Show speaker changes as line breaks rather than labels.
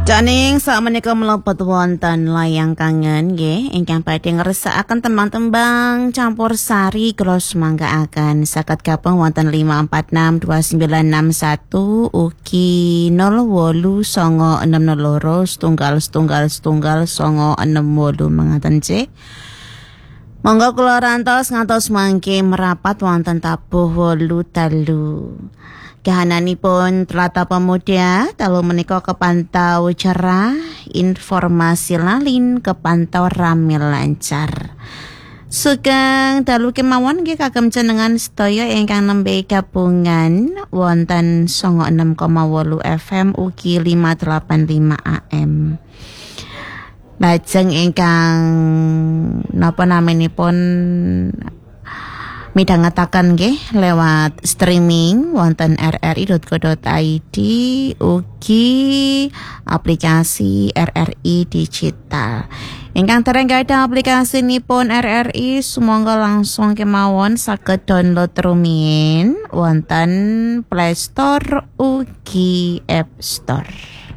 Janing sakmenika mlebet wonten layang kangen nggih ingkang badhe ngresakaken tembang-tembang campur sari kula sumanggaaken saged gabung wonten 5462961 ugi 08962 mengaten C. Monggo kula rantos ngantos mangke merapat wonten tabuh 8 Kahananipun Tlatah Pemuda dalu menika kepantau cerah, informasi lalin kepantau rame lancar. Sugeng dalu kemawon nggih kagem jenengan sedaya ingkang nembe gabungan wonten 96,8 FM ugi 585 AM. Lajeng ingkang napa naminipun midhangetaken nggih lewat streaming wonten rri.co.id ugi aplikasi RRI digital. Ingkang dereng gadah aplikasinipun RRI sumangga langsung kemawon saged download rumiyin wonten Play Store ugi App Store.